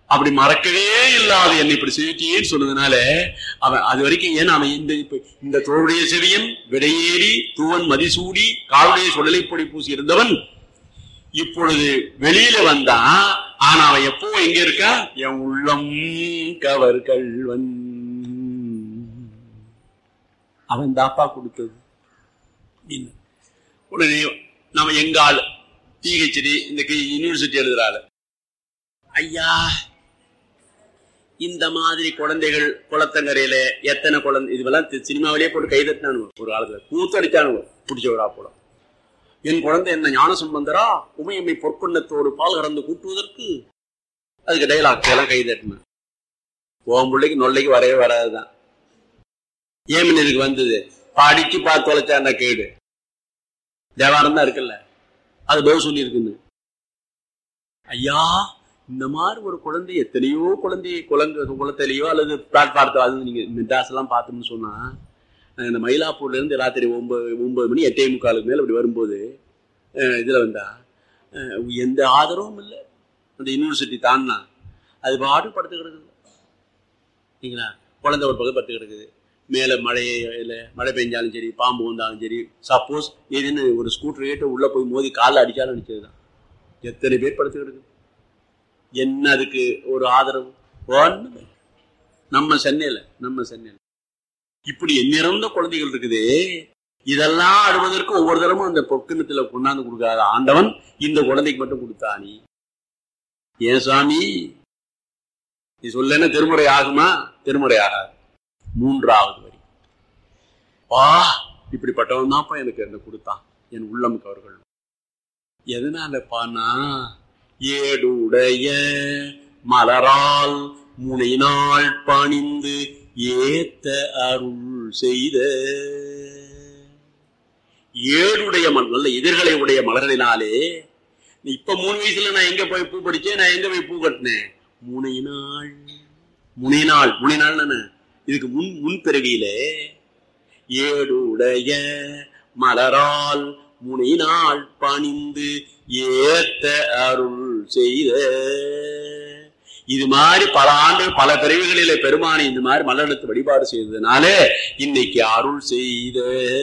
அப்படி மறக்கவே இல்லாத என்னை இப்படி செய்யிட்டேன்னு சொன்னதுனால அவன் அது வரைக்கும் ஏன் அவன் இந்த தோளுடைய செவியன் விடையேறி தூவன் மதிசூடி காலுடைய சுடலை பொடி பூசி இருந்தவன் இப்பொழுது வெளியில வந்தான். ஆனா அவன் எப்போ எங்க இருக்கா? என் உள்ளம் கவர் கள்வன். அவன் தாப்பா கொடுத்தது. உடனே நம்ம எங்க ஆள் பிஹெச்டி இந்த யூனிவர்சிட்டி எழுதுறாரு, ஐயா இந்த மாதிரி குழந்தைகள் குளத்தங்கரையில எத்தனை குழந்தை இதுவெல்லாம் சினிமாவிலேயே போட்டு கைதட்டினானுவோ ஒரு காலத்துல கூத்தடிச்சானுவோ பிடிச்சவரா போல. என் குழந்தை என்ன ஞான சம்பந்தரா உமையம்மை பொற்கொண்டத்தோடு பால் கறந்து கூட்டுவதற்கு அதுக்கு டைலாக் எல்லாம் கைதட்டின. ஓம் பிள்ளைக்கு நொல்லைக்கு வரவே வராதுதான். ஏன் இதுக்கு வந்தது படிச்சு பார்த்து தொலைச்சா கேடு தேவாரம் தான் இருக்குல்ல, அது பதில் சொல்லி இருக்குன்னு. ஐயா இந்த மாதிரி ஒரு குழந்தை எத்தனையோ குழந்தைய குளத்திலேயோ அல்லது பிளாட்பார்த்தோ அது நீங்க மெட்ராஸ் எல்லாம் பார்த்தோம்னு சொன்னா, இந்த மயிலாப்பூர்ல இருந்து ராத்திரி 9 மணி 8:45 மேல அப்படி வரும்போது இதுல வந்தா எந்த ஆதரவும் இல்லை. அந்த யூனிவர்சிட்டி தான்னா அது பாட்டு படுத்து கிடக்குது சரிங்களா, குழந்தை ஒரு பக்கம் படுத்து கிடக்குது. மேல மழை பெஞ்சாலும் சரி பாம்பு வந்தாலும் சரி, சப்போஸ் ஏதுன்னு ஒரு ஸ்கூட்டர் ஏட்டு உள்ள போய் மோதி காலில் அடிச்சாலும் அடிச்சதுதான். எத்தனை பேர் படுத்து கிடக்குது. என்ன அதுக்கு ஒரு ஆதரவு ஒண்ணு? நம்ம சென்னையில இப்படி எண்ணிறந்த குழந்தைகள் இருக்குது. இதெல்லாம் அடுவதற்கு ஒவ்வொரு தரமும் அந்த பொற்கிணத்துல கொண்டாந்து கொடுக்காத ஆண்டவன் இந்த குழந்தைக்கு மட்டும் கொடுத்தானி. ஏன் சாமி நீ சொல்ல திருமுறை ஆகுமா? திருமுறை ஆகாது. 3வது வரி, இப்படிப்பட்டவன் தான்ப்பா எனக்கு என்ன கொடுத்தான் என் உள்ளம் கவர்கள். எதனால பானா ஏடுடைய மலரால் முனைநாள் பணிந்து ஏத்த அருள் செய்த. ஏடுடைய நல்ல எதிர்களை உடைய மலர்களினாலே இப்ப 3 வயசுல நான் எங்க போய் பூ படிச்சேன், நான் எங்க போய் பூ கட்டினேன்? முனைநாள் இதுக்கு முன்பிறவியிலே ஏடுடைய மலரால் முனைநாள் பணிந்து ஏத்த அருள் செய்த. இது மாதிரி பல ஆண்டுகள் பல பிறவிகளிலே பெருமானை இந்த மாதிரி மலரெடுத்து வழிபாடு செய்ததுனால இன்னைக்கு அருள் செய்த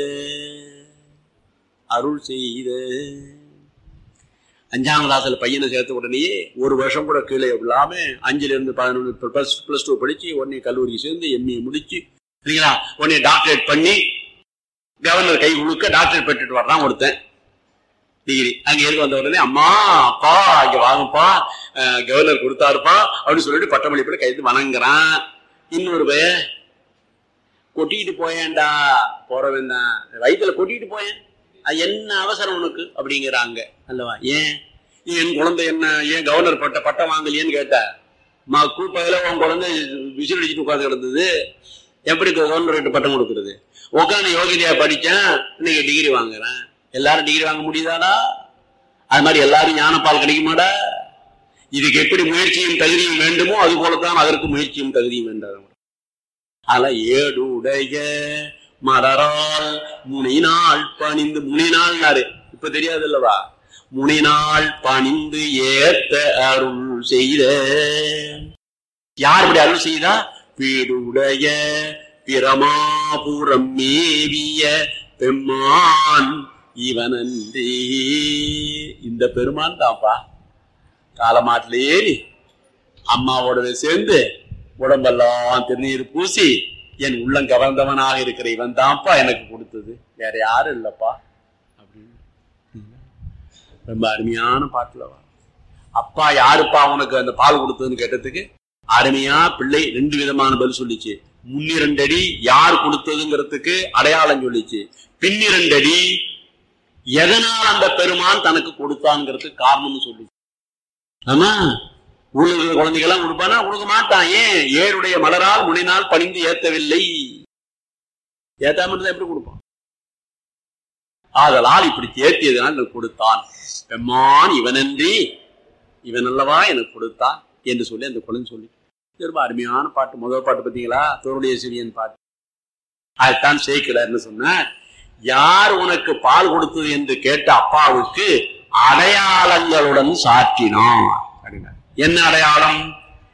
5ஆம் கிளாஸ்ல பையனை சேர்த்த உடனேயே ஒரு வருஷம் கூட கீழே இல்லாம 5ல இருந்து 11 +2 படிச்சு உடனே கல்லூரிக்கு சேர்ந்து MA முடிச்சு இல்லைங்களா, உடனே டாக்டரேட் பண்ணி கவர்னர் கை குழுக்க டாக்டரேட் பெற்றுட்டு வர்றான் ஒருத்தன் டிகிரி. அங்க இருக்க வந்த உடனே அம்மா அப்பா இங்க வாங்கப்பா கவர்னர் கொடுத்தாருப்பா அப்படின்னு சொல்லிட்டு பட்டமளிப்புல கைது வணங்குறான். இன்னொரு பய கொட்டிட்டு போயேன்டா போறவன் தான் வயிற்றுல கொட்டிட்டு போயேன், அது என்ன அவசரம் உனக்கு அப்படிங்கிறாங்க அல்லவா. ஏன் என் குழந்தை என்ன ஏன் கவர்னர் பட்டம் வாங்கலையேன்னு கேட்ட கூப்பையில உன் குழந்தை விசில் அடிச்சுட்டு உட்காந்து கிடந்தது, எப்படி கவர்னர் பட்டம் கொடுக்கறது? உட்காந்து யோகிதையா படிச்சேன் இன்னைக்கு டிகிரி வாங்குறேன். எல்லாரும் டிகிரி வாங்க முடியுதாடா? அது மாதிரி எல்லாரும் ஞானப்பால் கிடைக்குமாடா? இதுக்கு எப்படி முயற்சியும் தகுதியும் வேண்டுமோ அது போலத்தான் அதற்கு முயற்சியும் தகுதியும் வேண்டாம். அதனால ஏடுடைய மலரால் முனைநாள் பணிந்து, முனைநாள்னாரு இப்ப தெரியாது அல்லவா, முனைநாள் பணிந்து ஏத்த அருள் செய்த. யார் இப்படி அருள் செய்தா? வீடுடைய பிரமாபுரம் மேவிய பெம்மான் இவனன்றே. இந்த பெருமான் தான்ப்பா காலமாட்டில ஏறி அம்மாவோட சேர்ந்து உடம்பெல்லாம் திருநீர் பூசி என் உள்ளம் கவர்ந்தவனாக இருக்கிற இவன் தான்ப்பா எனக்கு கொடுத்தது, வேற யாரும் இல்லப்பா அப்படின்னு ரொம்ப அருமையான பாட்டுலவா. அப்பா யாருப்பா உனக்கு அந்த பால் கொடுத்ததுன்னு கேட்டதுக்கு அருமையா பிள்ளை 2 விதமான பதில் சொல்லிச்சு. முன்னிரண்டடி யார் கொடுத்ததுங்கிறதுக்கு அடையாளம் சொல்லிச்சு, பின்னிரண்டடி எதனால் அந்த பெருமான் தனக்கு கொடுத்தான்ங்கிறதுக்கு காரணம்னு சொல்லிச்சு. ஆமா ஊழல் குழந்தைகள்லாம் கொடுப்பானா? கொடுக்க மாட்டான். ஏன்? ஏழுடைய மலரால் முனைநாள் பணிந்து ஏத்தவில்லை. ஏத்தாம எப்படி கொடுப்பான்? ஆதலால் இப்படி ஏற்றியதுனால் எனக்கு கொடுத்தான். பெம்மான் இவனன்றி இவன் அல்லவா எனக்கு கொடுத்தான் என்று சொல்லி அந்த குழந்தை சொல்லி ரொம்ப அருமையான பாட்டு. முதல் பாட்டு பார்த்தீங்களா, தோருடைய சிறியன் பாட்டு. அதுதான் சேக்கிழார்னு சொன்னார். யார் உனக்கு பால் கொடுத்தது என்று கேட்ட அப்பாவுக்கு அடையாளங்களுடன் சாற்றினார். என்ன அடையாளம்?